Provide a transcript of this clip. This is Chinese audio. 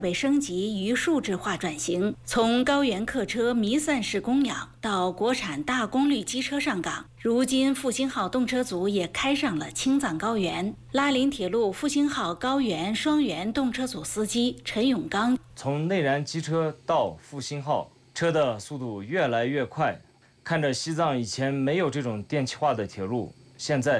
为升级与数字化转型，从高原客车弥散式供氧到国产大功率机车上岗，如今复兴号动车组也开上了青藏高原。拉林铁路复兴号高原双元动车组司机陈永刚， 从内燃机车到复兴号，车的速度越来越快，看着西藏以前没有这种电气化的铁路，现在